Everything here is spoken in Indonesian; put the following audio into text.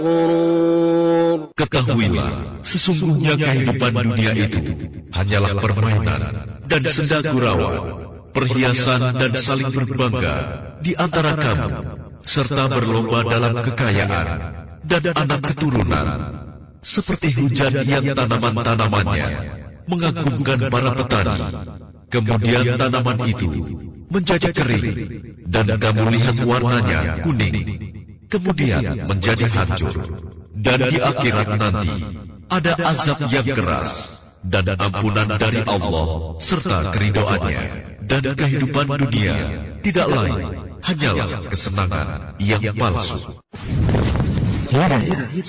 Ketahuilah, sesungguhnya kehidupan dunia itu hanyalah permainan dan senda gurauan, perhiasan dan saling berbangga di antara kamu, serta berlomba dalam kekayaan dan anak keturunan, seperti hujan yang tanaman-tanamannya mengagumkan para petani. Kemudian tanaman itu menjadi kering, dan kamu lihat warnanya kuning, kemudian menjadi hancur. Dan di akhirat nanti ada azab yang keras dan ampunan dari Allah serta keridoannya. Dan kehidupan dunia tidak lain hanyalah kesenangan yang palsu.